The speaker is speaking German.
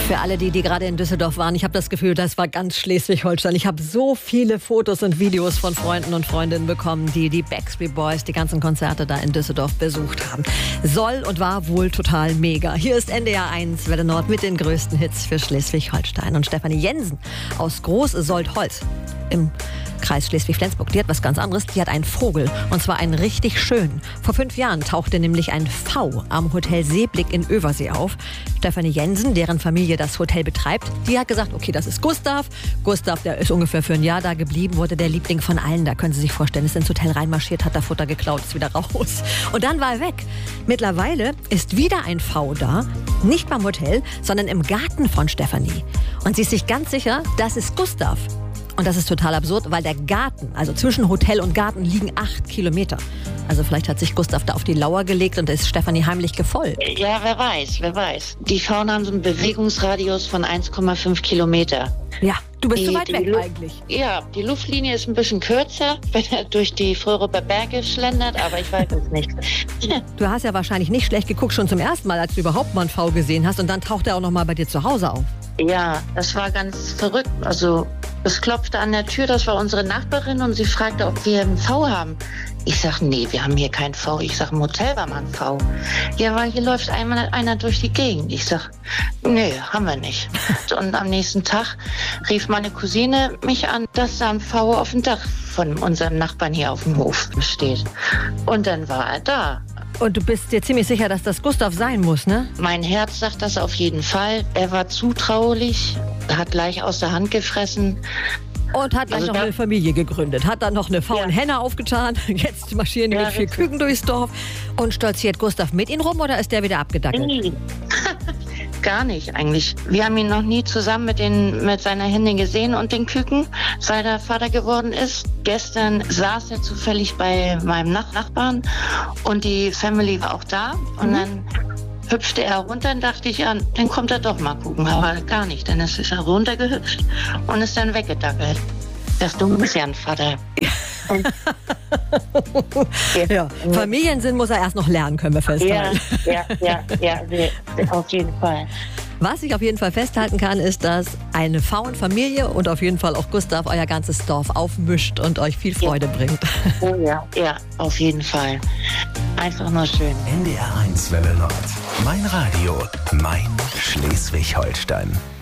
Für alle, die gerade in Düsseldorf waren, ich habe das Gefühl, das war ganz Schleswig-Holstein. Ich habe so viele Fotos und Videos von Freunden und Freundinnen bekommen, die die Backstreet Boys, die ganzen Konzerte da in Düsseldorf besucht haben. Soll und war wohl total mega. Hier ist NDR 1 Welle Nord mit den größten Hits für Schleswig-Holstein. Und Stefanie Jensen aus Groß-Soldholz im Kreis Schleswig-Flensburg, die hat was ganz anderes. Die hat einen Vogel, und zwar einen richtig schönen. Vor 5 Jahren tauchte nämlich ein V am Hotel Seeblick in Översee auf. Stefanie Jensen, deren Familie das Hotel betreibt, die hat gesagt, okay, das ist Gustav. Gustav, der ist ungefähr für ein Jahr da geblieben, wurde der Liebling von allen. Da können Sie sich vorstellen, ist ins Hotel reinmarschiert, hat da Futter geklaut, ist wieder raus. Und dann war er weg. Mittlerweile ist wieder ein V da, nicht beim Hotel, sondern im Garten von Stefanie. Und sie ist sich ganz sicher, das ist Gustav. Und das ist total absurd, weil der Garten, also zwischen Hotel und Garten, liegen 8 Kilometer. Also vielleicht hat sich Gustav da auf die Lauer gelegt und ist Stefanie heimlich gefolgt. Ja, wer weiß. Die Frauen haben so einen Bewegungsradius von 1,5 Kilometer. Ja, du bist zu weit weg eigentlich. Ja, die Luftlinie ist ein bisschen kürzer, wenn er durch die Fröhruper Berge schlendert, aber ich weiß es nicht. Du hast ja wahrscheinlich nicht schlecht geguckt, schon zum ersten Mal, als du überhaupt mal einen V gesehen hast. Und dann taucht er auch noch mal bei dir zu Hause auf. Ja, das war ganz verrückt. Also es klopfte an der Tür, das war unsere Nachbarin und sie fragte, ob wir einen V haben. Ich sag, nee, wir haben hier keinen V. Ich sag, im Hotel war mal ein V. Ja, weil hier läuft einmal einer durch die Gegend. Ich sag, nee, haben wir nicht. Und am nächsten Tag rief meine Cousine mich an, dass da ein V auf dem Dach von unserem Nachbarn hier auf dem Hof steht. Und dann war er da. Und du bist dir ziemlich sicher, dass das Gustav sein muss, ne? Mein Herz sagt das auf jeden Fall. Er war zutraulich, hat gleich aus der Hand gefressen. Und hat gleich noch eine Familie gegründet. Hat dann noch eine faulen Henne aufgetan. Jetzt marschieren nämlich 4 Küken durchs Dorf. Und stolziert Gustav mit ihnen rum oder ist der wieder abgedackelt? Nee. Gar nicht eigentlich. Wir haben ihn noch nie zusammen mit seiner Henne gesehen und den Küken, seit er Vater geworden ist. Gestern saß er zufällig bei meinem Nachbarn und die Family war auch da. Und dann hüpfte er runter und dachte ich, ja, dann kommt er doch mal gucken. Aber gar nicht, dann ist er runtergehüpft und ist dann weggedackelt. Das du bist ja ein Vater. Ja, Familiensinn muss er erst noch lernen, können wir festhalten. Ja, auf jeden Fall. Was ich auf jeden Fall festhalten kann, ist, dass eine Pfauenfamilie und auf jeden Fall auch Gustav euer ganzes Dorf aufmischt und euch viel Freude bringt. Oh ja, auf jeden Fall. Einfach nur schön. NDR 1 Welle Nord. Mein Radio, mein Schleswig-Holstein.